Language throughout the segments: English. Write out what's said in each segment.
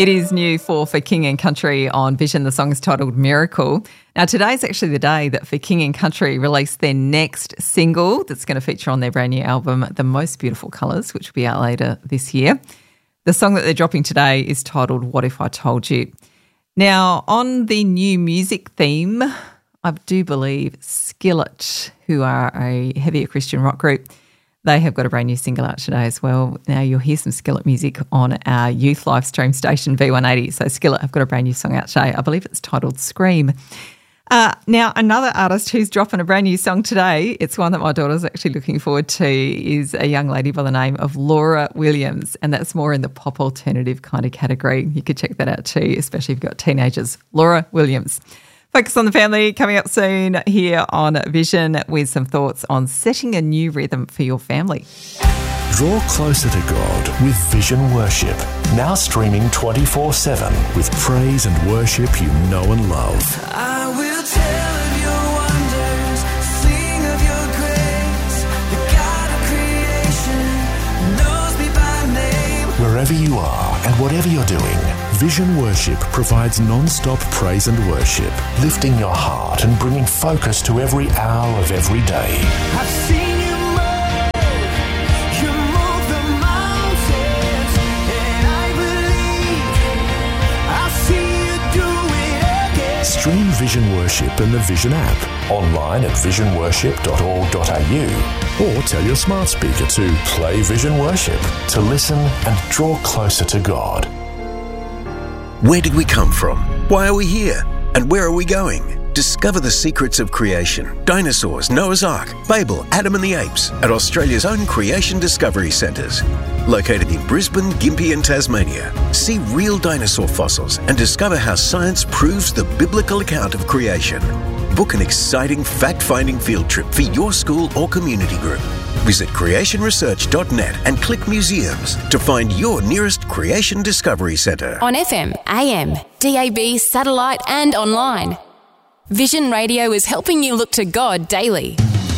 It is new for King and Country on Vision. The song is titled Miracle. Now, today's actually the day that For King and Country released their next single that's going to feature on their brand new album, The Most Beautiful Colours, which will be out later this year. The song that they're dropping today is titled What If I Told You? Now, on the new music theme, I do believe Skillet, who are a heavier Christian rock group, they have got a brand new single out today as well. Now, you'll hear some Skillet music on our youth live stream station, V180. So Skillet have got a brand new song out today. I believe it's titled Scream. Now, another artist who's dropping a brand new song today, it's one that my daughter's actually looking forward to, is a young lady by the name of Laura Williams, and that's more in the pop alternative kind of category. You could check that out too, especially if you've got teenagers. Laura Williams. Focus on the Family coming up soon here on Vision with some thoughts on setting a new rhythm for your family. Draw closer to God with Vision Worship. Now streaming 24/7 with praise and worship you know and love. I will tell of your wonders, sing of your grace. The God of creation knows me by name. Wherever you are and whatever you're doing, Vision Worship provides non-stop praise and worship, lifting your heart and bringing focus to every hour of every day. I've seen you move the mountains, and I believe I'll see you do it again. Stream Vision Worship in the Vision app, online at visionworship.org.au, or tell your smart speaker to play Vision Worship to listen and draw closer to God. Where did we come from? Why are we here? And where are we going? Discover the secrets of creation, dinosaurs, Noah's Ark, Babel, Adam and the Apes at Australia's own Creation Discovery Centres. Located in Brisbane, Gympie and Tasmania. See real dinosaur fossils and discover how science proves the biblical account of creation. Book an exciting fact-finding field trip for your school or community group. Visit creationresearch.net and click Museums to find your nearest Creation Discovery Centre. On FM, AM, DAB, satellite and online. Vision Radio is helping you look to God daily.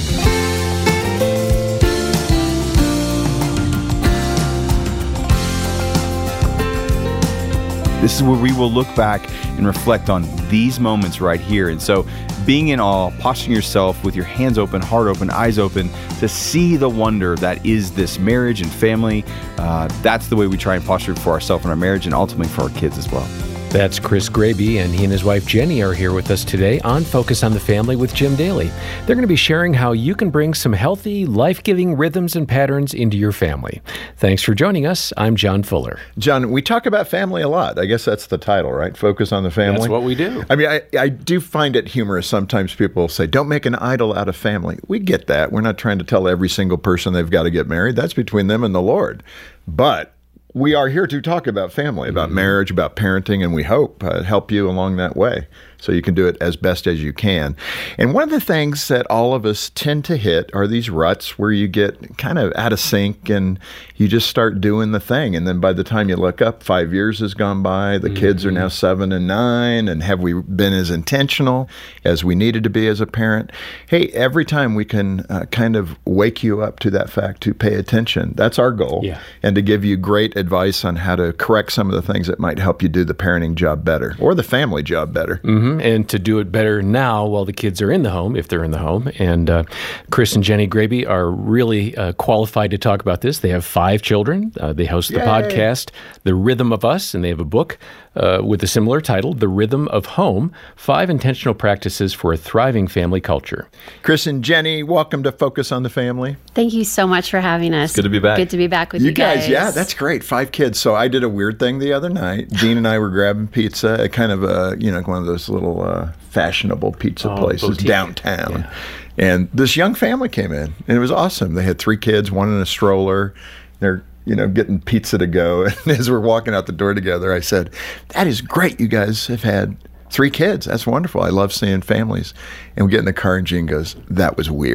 This is where we will look back and reflect on these moments right here. And so being in awe, posturing yourself with your hands open, heart open, eyes open, to see the wonder that is this marriage and family. That's the way we try and posture for ourselves and our marriage, and ultimately for our kids as well. That's Chris Graby, and he and his wife Jenny are here with us today on Focus on the Family with Jim Daly. They're going to be sharing how you can bring some healthy, life-giving rhythms and patterns into your family. Thanks for joining us. I'm John Fuller. John, we talk about family a lot. I guess that's the title, right? Focus on the Family. That's what we do. I mean, I do find it humorous. Sometimes people say, don't make an idol out of family. We get that. We're not trying to tell every single person they've got to get married. That's between them and the Lord. But we are here to talk about family, about marriage, about parenting, and we hope help you along that way so you can do it as best as you can. And one of the things that all of us tend to hit are these ruts where you get kind of out of sync and you just start doing the thing. And then by the time you look up, 5 years has gone by. The kids are now 7 and 9. And have we been as intentional as we needed to be as a parent? Hey, every time we can kind of wake you up to that fact to pay attention. That's our goal. Yeah. And to give you great advice on how to correct some of the things that might help you do the parenting job better or the family job better. And to do it better now while the kids are in the home, if they're in the home. And Chris and Jenny Graby are really qualified to talk about this. They have 5 children. They host the podcast, The Rhythm of Us, and they have a book with a similar title, The Rhythm of Home, 5 Intentional Practices for a Thriving Family Culture. Chris and Jenny, welcome to Focus on the Family. Thank you so much for having us. It's good to be back. Good to be back with you guys. Yeah, that's great. 5 kids. So I did a weird thing the other night. Dean and I were grabbing pizza at kind of a, one of those little fashionable pizza places boutique. Downtown. Yeah. And this young family came in, and it was awesome. They had 3 kids, one in a stroller. They're getting pizza to go. And as we're walking out the door together, I said, that is great. You guys have had 3 kids. That's wonderful. I love seeing families. And we get in the car and Jean goes, that was weird.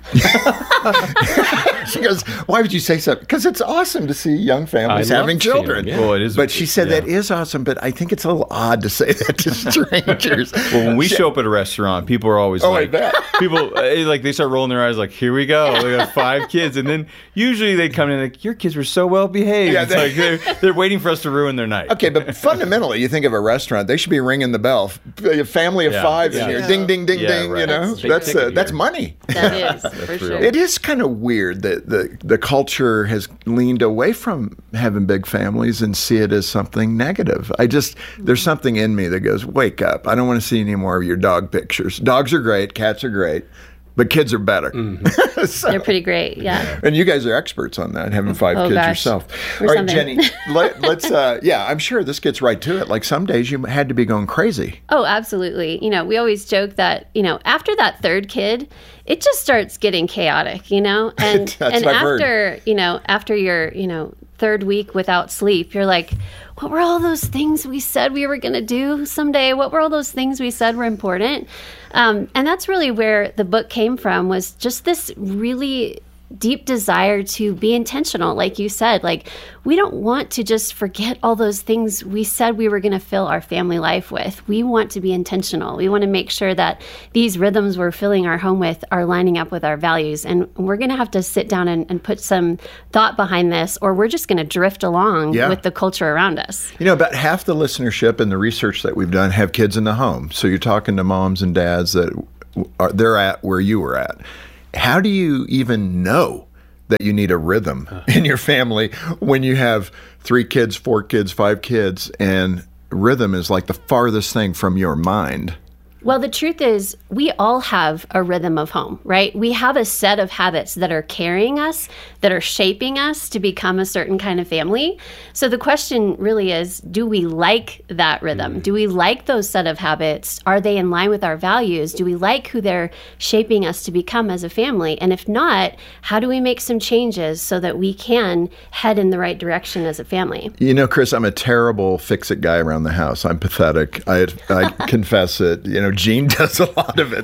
She goes, why would you say something? Because it's awesome to see young families I love having seeing children. them, yeah. Well, it is. But she said that is awesome, but I think it's a little odd to say that to strangers. Well, when we show up at a restaurant, people are always I like, bet. people like they start rolling their eyes like, here we go. They got 5 kids, and then usually they come in like, your kids were so well behaved. Yeah, It's like they're waiting for us to ruin their night. Okay, but fundamentally, you think of a restaurant, they should be ringing the bell. A family of 5 in here, ding, ding, ding, Yeah, ding. right. You know, Big ticket that's here. money. That is, for sure. It is kind of weird that the culture has leaned away from having big families and see it as something negative. There's something in me that goes, wake up. I don't want to see any more of your dog pictures. Dogs are great, cats are great, but kids are better. So- They're pretty great. Yeah. and you guys are experts on that, having 5 Oh, kids gosh. yourself. We're All right, something. Jenny, let's, I'm sure this gets right to it. Like some days you had to be going crazy. Oh, absolutely. We always joke that, after that third kid, it just starts getting chaotic, and That's and what I've heard. after your, third week without sleep, you're like, what were all those things we said we were going to do someday? What were all those things we said were important? And that's really where the book came from, was just this really deep desire to be intentional. Like you said, like, we don't want to just forget all those things we said we were going to fill our family life with. We want to be intentional. We want to make sure that these rhythms we're filling our home with are lining up with our values. And we're going to have to sit down and put some thought behind this, or we're just going to drift along with the culture around us. About half the listenership and the research that we've done have kids in the home. So you're talking to moms and dads that they're at where you were at. How do you even know that you need a rhythm in your family when you have 3 kids, 4 kids, 5 kids, and rhythm is like the farthest thing from your mind? Well, the truth is, we all have a rhythm of home, right? We have a set of habits that are carrying us, that are shaping us to become a certain kind of family. So the question really is, do we like that rhythm? Do we like those set of habits? Are they in line with our values? Do we like who they're shaping us to become as a family? And if not, how do we make some changes so that we can head in the right direction as a family? Chris, I'm a terrible fix-it guy around the house. I'm pathetic. I confess it. Gene does a lot of it.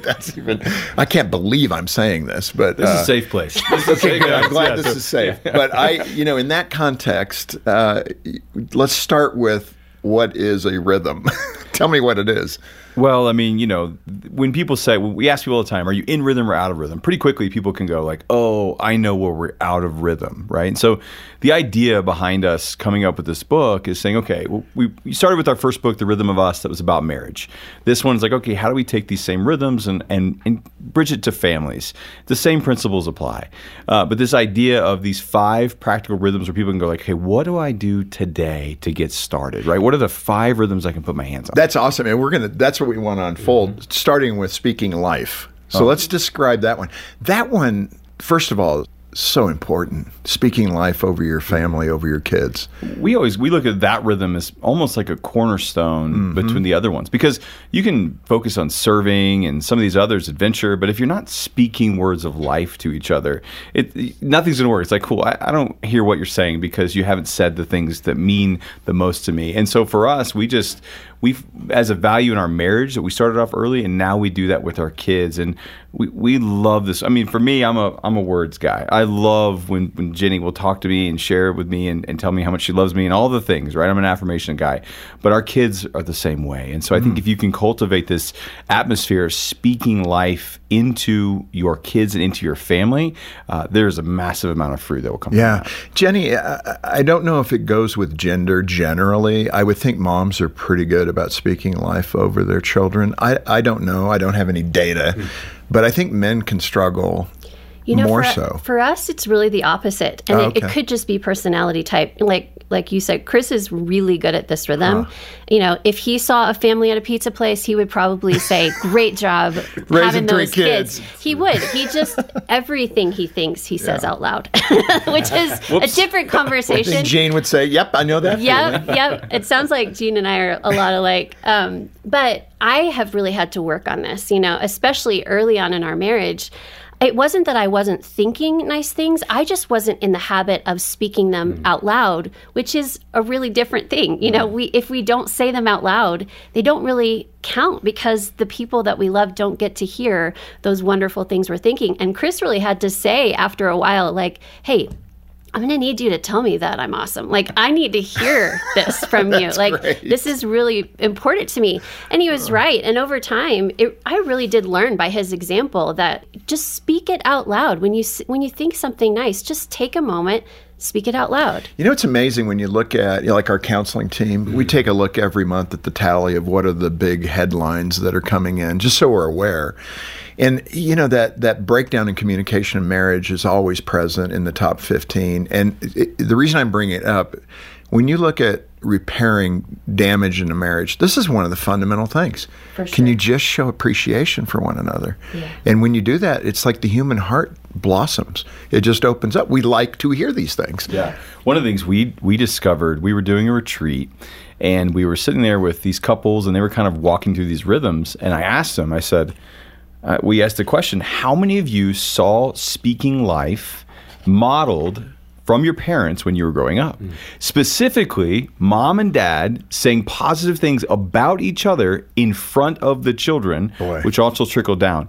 I can't believe I'm saying this, but This is a safe place. This is a okay, safe good. I'm place. glad Yeah, this so- is safe. But in that context, let's start with what is a rhythm. Tell me what it is. Well, when people say, we ask people all the time, are you in rhythm or out of rhythm? Pretty quickly, people can go like, oh, I know where we're out of rhythm, right? And so the idea behind us coming up with this book is saying, okay, well, we started with our first book, The Rhythm of Us, that was about marriage. This one's like, okay, how do we take these same rhythms and bridge it to families? The same principles apply. But this idea of these 5 practical rhythms where people can go like, okay, what do I do today to get started, right? What are the 5 rhythms I can put my hands on? That's awesome. And that's what we want to unfold, starting with speaking life. So let's describe that one. That one, first of all, is so important. Speaking life over your family, over your kids. We look at that rhythm as almost like a cornerstone between the other ones, because you can focus on serving and some of these others, adventure, but if you're not speaking words of life to each other, nothing's going to work. It's like, cool, I don't hear what you're saying because you haven't said the things that mean the most to me. And so for us, we've as a value in our marriage that we started off early, and now we do that with our kids, and we love this. For me, I'm a words guy. I love when Jenny will talk to me and share with me and tell me how much she loves me and all the things, right? I'm an affirmation guy, but our kids are the same way. And so I think if you can cultivate this atmosphere of speaking life into your kids and into your family, there's a massive amount of fruit that will come from that. Jenny, I don't know if it goes with gender generally. I would think moms are pretty good about speaking life over their children. I don't know. I don't have any data, but I think men can struggle more so. For us, it's really the opposite. And it could just be personality type. Like you said, Chris is really good at this rhythm. If he saw a family at a pizza place, he would probably say, great job having those 3 kids. He would. He just, everything he thinks, he says out loud, which is a different I conversation. think Jane would say, yep, I know that feeling. Yep. It sounds like Gene and I are a lot alike. But I have really had to work on this, especially early on in our marriage. it wasn't that I wasn't thinking nice things. I just wasn't in the habit of speaking them out loud, which is a really different thing. You know, if we don't say them out loud, they don't really count because the people that we love don't get to hear those wonderful things we're thinking. And Chris really had to say after a while, like, hey, I'm going to need you to tell me that I'm awesome. Like, I need to hear this from you. Like, this is really important to me. And he was right. And over time, I really did learn by his example that just speak it out loud. When you think something nice, just take a moment, speak it out loud. You know, it's amazing when you look at, like our counseling team, we take a look every month at the tally of what are the big headlines that are coming in, just so we're aware. And, you know, that breakdown in communication in marriage is always present in the top 15. And the reason I'm bringing it up, when you look at repairing damage in a marriage, this is one of the fundamental things. For sure. Can you just show appreciation for one another? Yeah. And when you do that, it's like the human heart blossoms. It just opens up. We like to hear these things. Yeah. One of the things we discovered, we were doing a retreat, and we were sitting there with these couples, and they were kind of walking through these rhythms. And I asked them, I said, we asked the question, how many of you saw speaking life modeled from your parents when you were growing up? Specifically, mom and dad saying positive things about each other in front of the children, which also trickled down.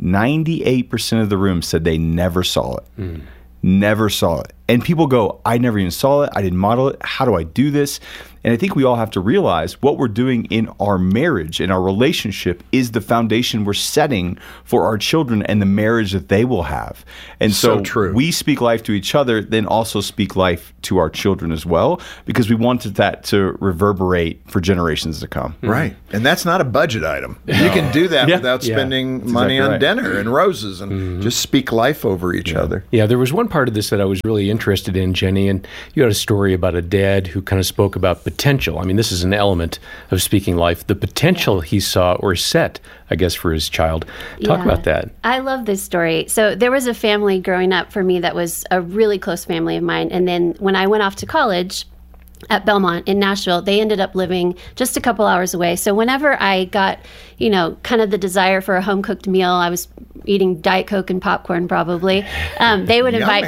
98% of the room said they never saw it. Never saw it. And people go, I never even saw it. I didn't model it. How do I do this? And I think we all have to realize what we're doing in our marriage, in our relationship, is the foundation we're setting for our children and the marriage that they will have. And so true. We speak life to each other, then also speak life to our children as well, because we wanted that to reverberate for generations to come. Right. And that's not a budget item. You can do that without spending money on dinner and roses and just speak life over each other. Yeah, there was one part of this that I was really interested in, Jenny, and you had a story about a dad who kind of spoke about potential. I mean, this is an element of speaking life, the potential he saw or set, I guess, for his child. Talk about that. I love this story. So there was a family growing up for me that was a really close family of mine. And then when I went off to college at Belmont in Nashville, they ended up living just a couple hours away. So whenever I got, you know, kind of the desire for a home-cooked meal, I was eating Diet Coke and popcorn probably, they would invite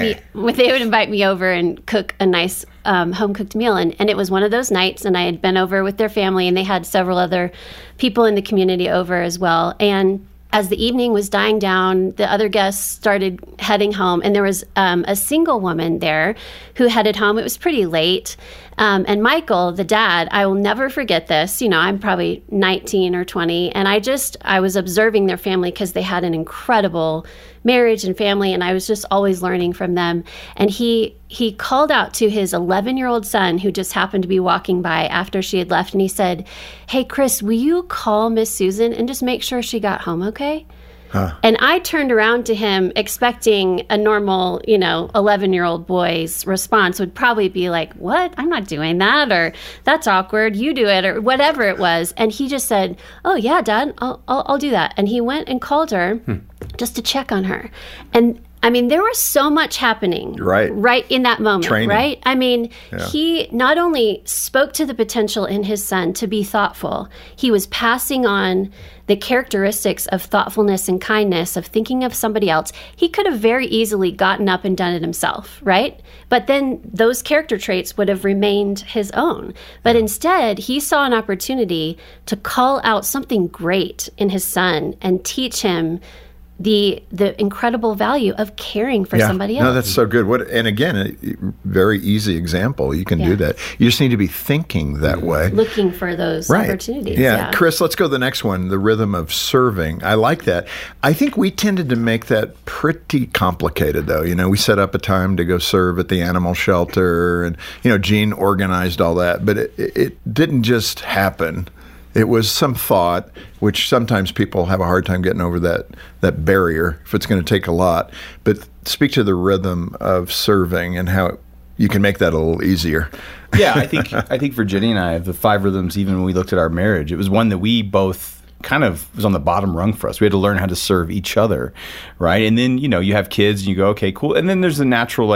me over and cook a nice home-cooked meal. And it was one of those nights, and I had been over with their family, and they had several other people in the community over as well. And as the evening was dying down, the other guests started heading home, and there was a single woman there who headed home. It was pretty late. And Michael, the dad, I will never forget this. You know, I'm probably 19 or 20, and I was observing their family because they had an incredible marriage and family, and I was just always learning from them. And he called out to his 11-year-old son, who just happened to be walking by after she had left, and he said, "Hey, Chris, will you call Miss Susan and just make sure she got home okay?" And I turned around to him expecting a normal, 11-year-old boy's response would probably be like, "What? I'm not doing that," or "That's awkward. You do it," or whatever it was. And he just said, "Oh yeah, Dad, I'll do that." And he went and called her just to check on her. And I mean, there was so much happening right in that moment, Training. Right? I mean, he not only spoke to the potential in his son to be thoughtful, he was passing on the characteristics of thoughtfulness and kindness, of thinking of somebody else. He could have very easily gotten up and done it himself, right? But then those character traits would have remained his own. But instead, he saw an opportunity to call out something great in his son and teach him the incredible value of caring for somebody else. No, that's so good. And again, a very easy example. You can do that. You just need to be thinking that way. Looking for those opportunities. Yeah. Chris, let's go to the next one, the rhythm of serving. I like that. I think we tended to make that pretty complicated, though. You know, we set up a time to go serve at the animal shelter, and, Gene organized all that. But it didn't just happen. It was some thought, which sometimes people have a hard time getting over that barrier if it's going to take a lot. But speak to the rhythm of serving and how you can make that a little easier. Yeah, I think for Jenny and I, of the 5 rhythms, even when we looked at our marriage, it was one that we both kind of was on the bottom rung for us. We had to learn how to serve each other, right? And then, you have kids and you go, okay, cool. And then there's the natural,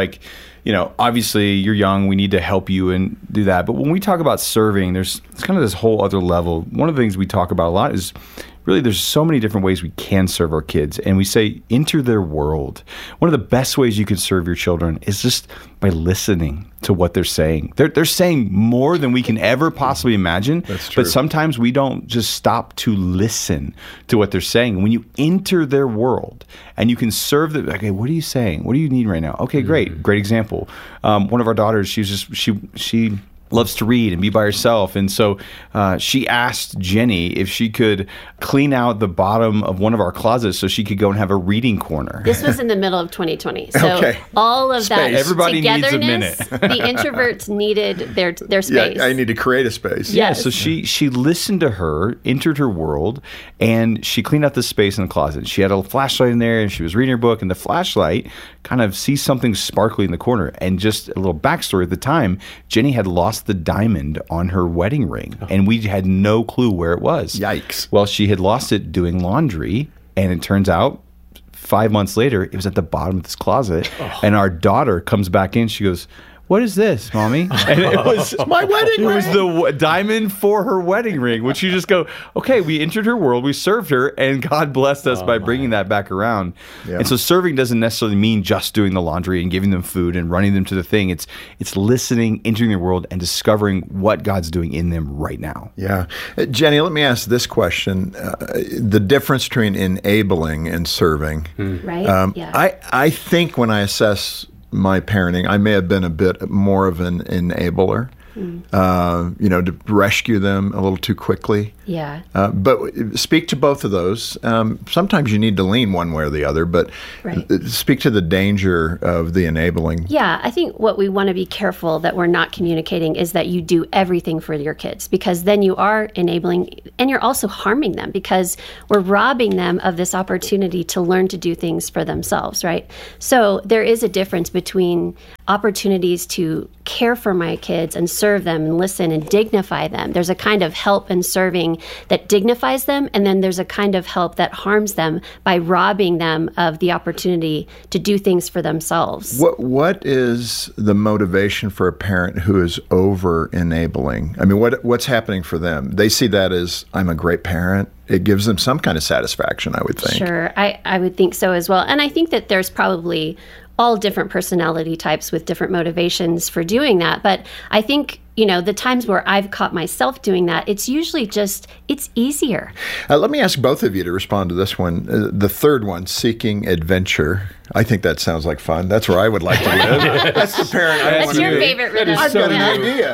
obviously you're young, we need to help you and do that. But when we talk about serving, there's kind of this whole other level. One of the things we talk about a lot is really there's so many different ways we can serve our kids. And we say, enter their world. One of the best ways you can serve your children is just by listening to what they're saying. They're saying more than we can ever possibly imagine. That's true. But sometimes we don't just stop to listen to what they're saying. When you enter their world and you can serve them, okay, what are you saying? What do you need right now? Okay, great. Great example. One of our daughters, she loves to read and be by herself. And so she asked Jenny if she could clean out the bottom of one of our closets so she could go and have a reading corner. This was in the middle of 2020. So all of that Everybody needs a minute. The introverts needed their space. Yeah, I need to create a space. Yeah, so she listened to her, entered her world, and she cleaned out the space in the closet. She had a flashlight in there, and she was reading her book, and the flashlight kind of sees something sparkly in the corner. And just a little backstory, at the time, Jenny had lost the diamond on her wedding ring, and we had no clue where it was. Yikes. Well, she had lost it doing laundry, and it turns out 5 months later, it was at the bottom of this closet, and our daughter comes back in, she goes, "What is this, Mommy?" And it was my wedding ring. It was the diamond for her wedding ring, which you just go, okay, we entered her world, we served her, and God blessed us by bringing that back around. Yeah. And so serving doesn't necessarily mean just doing the laundry and giving them food and running them to the thing. It's listening, entering their world, and discovering what God's doing in them right now. Yeah. Jenny, let me ask this question. The difference between enabling and serving. Right? I think when I assess my parenting, I may have been a bit more of an enabler, to rescue them a little too quickly. Yeah. But speak to both of those. Sometimes you need to lean one way or the other, but speak to the danger of the enabling. Yeah, I think what we want to be careful that we're not communicating is that you do everything for your kids, because then you are enabling and you're also harming them, because we're robbing them of this opportunity to learn to do things for themselves, right? So there is a difference between opportunities to care for my kids and serve them and listen and dignify them. There's a kind of help and serving that dignifies them, and then there's a kind of help that harms them by robbing them of the opportunity to do things for themselves. What is the motivation for a parent who is over enabling? I mean, what's happening for them? They see that as, I'm a great parent. It gives them some kind of satisfaction, I would think. Sure, I would think so as well. And I think that there's probably all different personality types with different motivations for doing that. But I think, the times where I've caught myself doing that, it's usually just, it's easier. Let me ask both of you to respond to this one. The third one, seeking adventure. I think that sounds like fun. That's where I would like to live. That's the parent I want to be. That's your favorite rhythm. I've got an idea.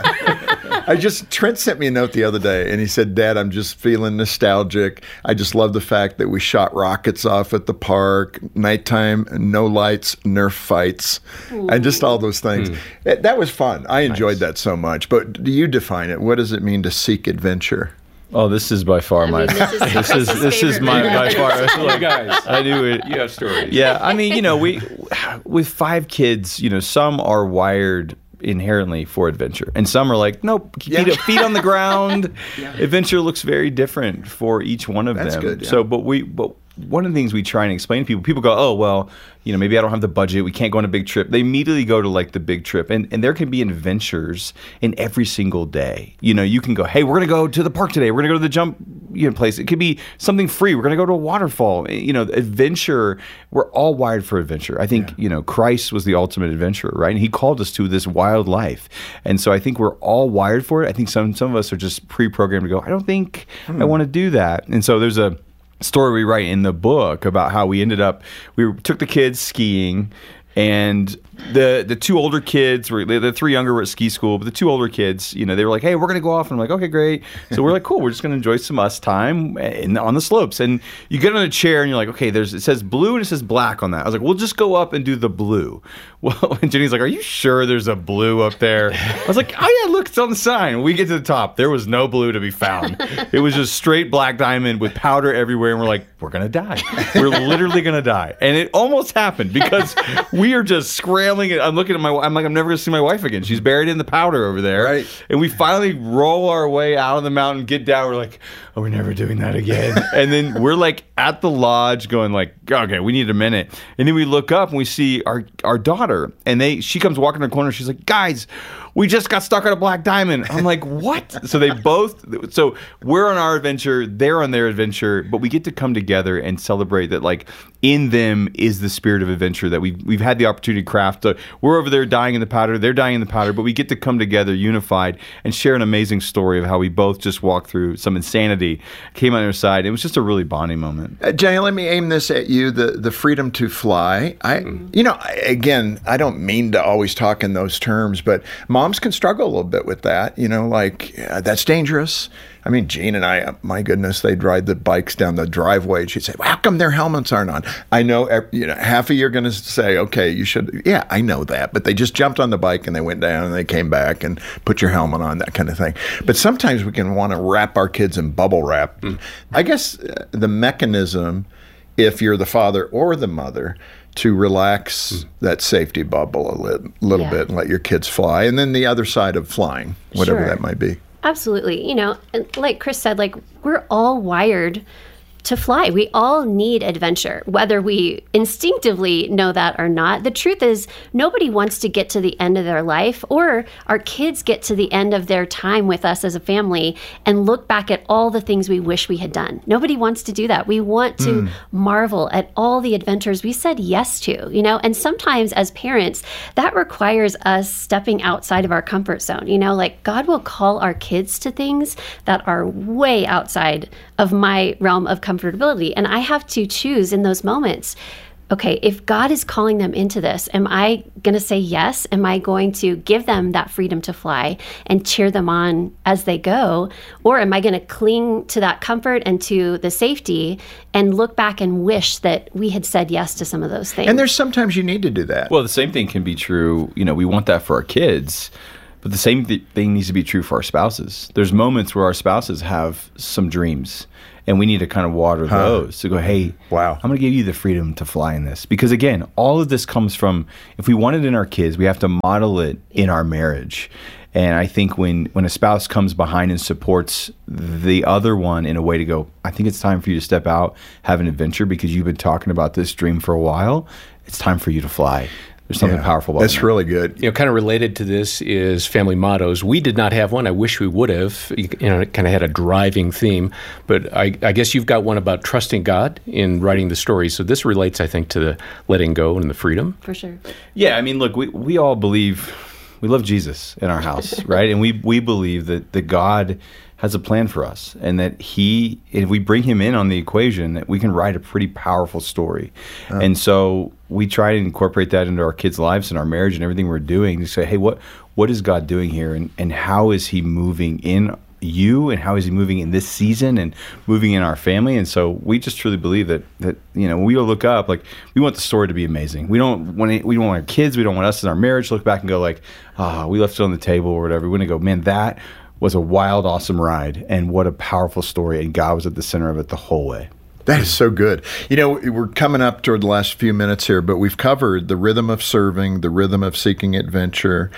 Trent sent me a note the other day, and he said, "Dad, I'm just feeling nostalgic. I just love the fact that we shot rockets off at the park, nighttime, no lights, Nerf fights, and just all those things." That was fun. I enjoyed that so much. But do you define it? What does it mean to seek adventure? Oh, this is by far this is my by far. You guys, I knew it. You have stories. Yeah, I mean, we with 5 kids, some are wired inherently for adventure, and some are like, nope, feet on the ground. Adventure looks very different for each one of them. That's good. Yeah. So, but one of the things we try and explain to people go, oh, well, maybe I don't have the budget. We can't go on a big trip. They immediately go to like the big trip. And there can be adventures in every single day. You can go, hey, we're going to go to the park today. We're going to go to the jump place. It could be something free. We're going to go to a waterfall. Adventure. We're all wired for adventure. I think, Christ was the ultimate adventurer, right? And he called us to this wild life. And so I think we're all wired for it. I think some of us are just pre-programmed to go, I don't think I want to do that. And so there's a story we write in the book about how we took the kids skiing, and the 2 older kids the 3 younger were at ski school, but the 2 older kids, they were like, hey, we're going to go off. And I'm like, okay, great. So we're like, cool, we're just going to enjoy some us time on the slopes. And you get on a chair and you're like, okay, it says blue and it says black on that. I was like, we'll just go up and do the blue. Well, and Jenny's like, are you sure there's a blue up there? I was like, oh yeah, look, it's on the sign. We get to the top. There was no blue to be found. It was just straight black diamond with powder everywhere. And we're like, we're going to die. We're literally going to die. And it almost happened because we are just scrambling. I'm looking at I'm like, I'm never going to see my wife again. She's buried in the powder over there. Right. And we finally roll our way out of the mountain, get down. We're like, oh, we're never doing that again. And then we're like at the lodge going like, okay, we need a minute. And then we look up and we see our daughter, and she comes walking in the corner. She's like, guys, we just got stuck on a black diamond. I'm like, what? So we're on our adventure, they're on their adventure, but we get to come together and celebrate that, like, in them is the spirit of adventure that we've had the opportunity to craft. We're over there dying in the powder, they're dying in the powder, but we get to come together unified and share an amazing story of how we both just walked through some insanity, came on the other side. It was just a really bonding moment. Jay, let me aim this at you, the freedom to fly. Again, I don't mean to always talk in those terms, but moms can struggle a little bit with that, that's dangerous. I mean, Jean and I, my goodness, they'd ride the bikes down the driveway. She'd say, well, how come their helmets aren't on? I know, half of you are going to say, okay, you should. Yeah, I know that. But they just jumped on the bike and they went down and they came back and put your helmet on, that kind of thing. But sometimes we can want to wrap our kids in bubble wrap. I guess the mechanism, if you're the father or the mother, to relax that safety bubble a little bit and let your kids fly. And then the other side of flying, whatever that might be. Absolutely. And like Chris said, like, we're all wired to fly. We all need adventure, whether we instinctively know that or not. The truth is, nobody wants to get to the end of their life, or our kids get to the end of their time with us as a family and look back at all the things we wish we had done. Nobody wants to do that. We want to marvel at all the adventures we said yes to, and sometimes as parents, that requires us stepping outside of our comfort zone. Like, God will call our kids to things that are way outside of my realm of comfortability. And I have to choose in those moments, okay, if God is calling them into this, am I going to say yes? Am I going to give them that freedom to fly and cheer them on as they go? Or am I going to cling to that comfort and to the safety and look back and wish that we had said yes to some of those things? And there's sometimes you need to do that. Well, the same thing can be true. We want that for our kids. But the same thing needs to be true for our spouses. There's moments where our spouses have some dreams, and we need to kind of water those to go, hey, wow, I'm going to give you the freedom to fly in this. Because again, all of this comes from, if we want it in our kids, we have to model it in our marriage. And I think when a spouse comes behind and supports the other one in a way to go, I think it's time for you to step out, have an adventure, because you've been talking about this dream for a while. It's time for you to fly. There's something powerful about that. That's really good. Kind of related to this is family mottos. We did not have one. I wish we would have. It kind of had a driving theme. But I guess you've got one about trusting God in writing the story. So this relates, I think, to the letting go and the freedom. For sure. Yeah, I mean, look, we all believe, we love Jesus in our house, right? And we believe that God has a plan for us, and that if we bring him in on the equation, that we can write a pretty powerful story. And so we try to incorporate that into our kids' lives and our marriage and everything we're doing, to say, hey, what is God doing here, and how is he moving in you, and how is he moving in this season and moving in our family? And so we just truly believe that when we look up, like, we want the story to be amazing. We don't want our kids, we don't want us in our marriage to look back and go like, we left it on the table or whatever. We want to go, man, that was a wild, awesome ride, and what a powerful story, and God was at the center of it the whole way. That is so good. We're coming up toward the last few minutes here, but we've covered the rhythm of serving, the rhythm of seeking adventure,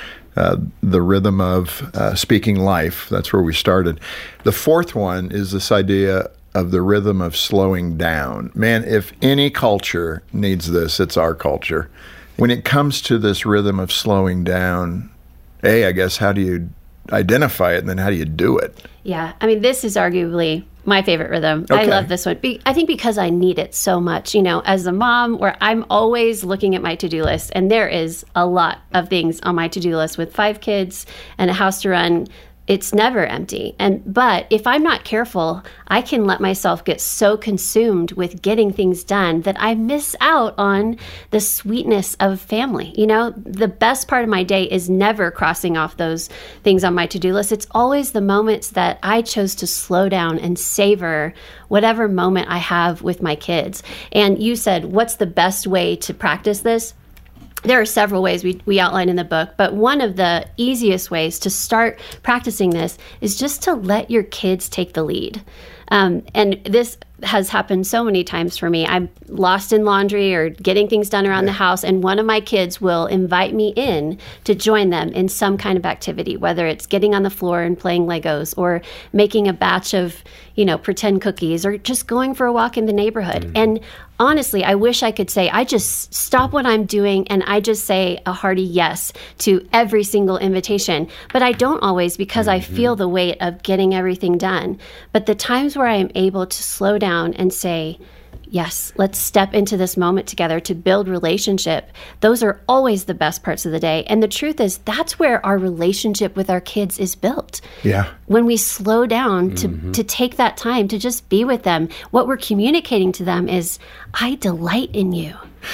the rhythm of speaking life. That's where we started. The fourth one is this idea of the rhythm of slowing down. Man, if any culture needs this, it's our culture. When it comes to this rhythm of slowing down, I guess, how do you identify it, and then how do you do it? Yeah, I mean, this is arguably my favorite rhythm. Okay. I love this one. I think because I need it so much, as a mom, where I'm always looking at my to-do list, and there is a lot of things on my to-do list with 5 kids and a house to run. It's never empty. But if I'm not careful, I can let myself get so consumed with getting things done that I miss out on the sweetness of family. The best part of my day is never crossing off those things on my to-do list. It's always the moments that I chose to slow down and savor whatever moment I have with my kids. And you said, what's the best way to practice this? There are several ways we outline in the book, but one of the easiest ways to start practicing this is just to let your kids take the lead. And this has happened so many times for me. I'm lost in laundry or getting things done around the house, and one of my kids will invite me in to join them in some kind of activity, whether it's getting on the floor and playing Legos or making a batch of, pretend cookies or just going for a walk in the neighborhood. And honestly, I wish I could say I just stop what I'm doing and I just say a hearty yes to every single invitation. But I don't always, because I feel the weight of getting everything done. But the times where I am able to slow down and say, yes, let's step into this moment together to build relationship, those are always the best parts of the day. And the truth is, that's where our relationship with our kids is built. Yeah. When we slow down to take that time to just be with them, what we're communicating to them is, I delight in you.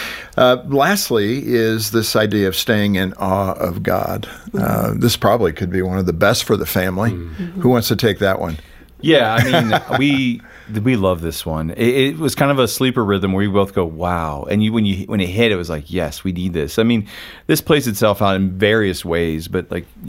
Lastly is this idea of staying in awe of God. This probably could be one of the best for the family. Who wants to take that one? Yeah, I mean, we love this one. It was kind of a sleeper rhythm where we both go, wow. And when it hit, it was like, yes, we need this. I mean, this plays itself out in various ways, but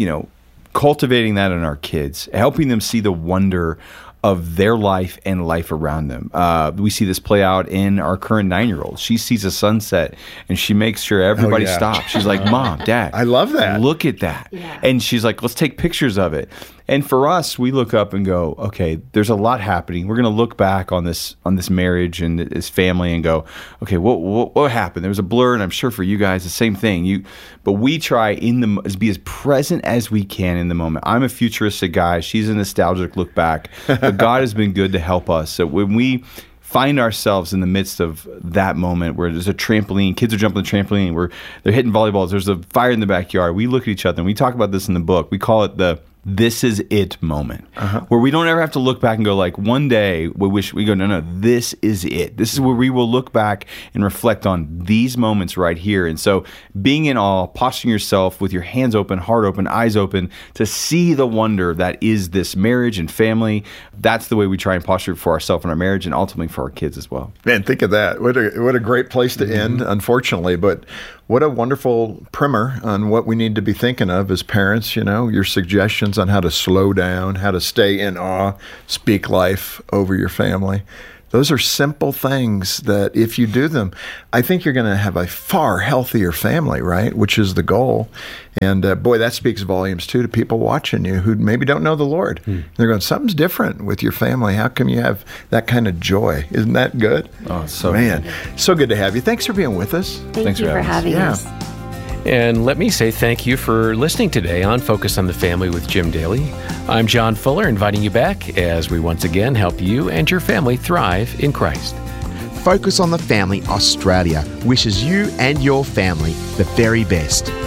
cultivating that in our kids, helping them see the wonder of their life and life around them. We see this play out in our current 9-year-old. She sees a sunset and she makes sure everybody stops. She's like, Mom, Dad, I love that. Look at that. Yeah. And she's like, let's take pictures of it. And for us, we look up and go, okay, there's a lot happening. We're going to look back on this marriage and this family and go, okay, what happened? There was a blur, and I'm sure for you guys the same thing. But we try to be as present as we can in the moment. I'm a futuristic guy. She's a nostalgic look back. But God has been good to help us. So when we find ourselves in the midst of that moment where there's a trampoline, kids are jumping the trampoline, they're hitting volleyballs, there's a fire in the backyard, we look at each other and we talk about this in the book. We call it the this is it moment, where we don't ever have to look back and go like, one day we go, no, this is it. This is where we will look back and reflect on these moments right here. And so being in awe, posturing yourself with your hands open, heart open, eyes open to see the wonder that is this marriage and family. That's the way we try and posture for ourselves and our marriage and ultimately for our kids as well. Man, think of that. What a great place to end, unfortunately. But what a wonderful primer on what we need to be thinking of as parents, your suggestions on how to slow down, how to stay in awe, speak life over your family. Those are simple things that if you do them, I think you're going to have a far healthier family, right? Which is the goal. And boy, that speaks volumes too to people watching you who maybe don't know the Lord. They're going, something's different with your family. How come you have that kind of joy? Isn't that good? Oh, so man, so good to have you. Thanks for being with us. Thanks you for having us. And let me say thank you for listening today on Focus on the Family with Jim Daly. I'm John Fuller, inviting you back as we once again help you and your family thrive in Christ. Focus on the Family Australia wishes you and your family the very best.